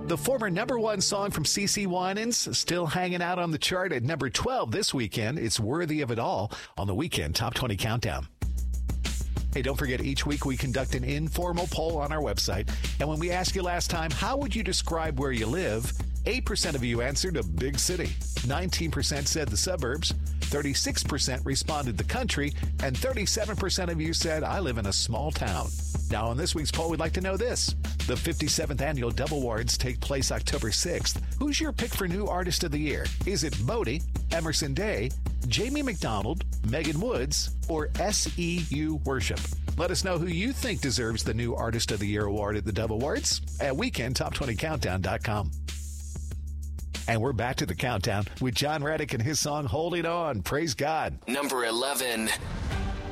The former number one song from CeCe Winans still hanging out on the chart at number 12 this weekend. It's Worthy of It All on the Weekend Top 20 Countdown. Hey, don't forget, each week we conduct an informal poll on our website. And when we asked you last time, how would you describe where you live? 8% of you answered a big city. 19% said the suburbs. 36% responded the country. And 37% of you said, I live in a small town. Now, on this week's poll, we'd like to know this. The 57th Annual Dove Awards take place October 6th. Who's your pick for New Artist of the Year? Is it Bodie, Emerson Day, Jamie McDonald, Megan Woods, or SEU Worship? Let us know who you think deserves the New Artist of the Year award at the Dove Awards at WeekendTop20Countdown.com. And we're back to the countdown with John Reddick and his song Holding On. Praise God. Number 11.